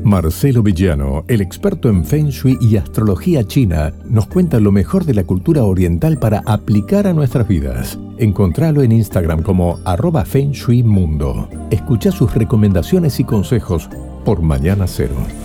Marcelo Villano, el experto en Feng Shui y astrología china, nos cuenta lo mejor de la cultura oriental para aplicar a nuestras vidas. Encontralo en Instagram como @Feng Shui Mundo. Escucha sus recomendaciones y consejos por Mañana Cero.